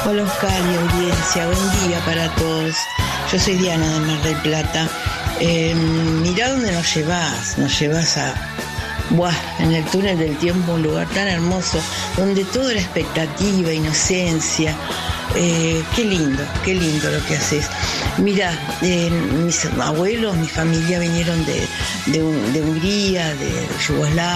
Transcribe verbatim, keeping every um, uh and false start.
Hola Oscar y audiencia, buen día para todos. Yo soy Diana de Mar del Plata. Eh, mirá dónde nos llevas, nos llevas a, buah, en el túnel del tiempo, un lugar tan hermoso, donde todo era expectativa, inocencia. Eh, qué lindo, qué lindo lo que haces. Mira, eh, mis abuelos, mi familia vinieron de, de, de Hungría, de Yugoslavia.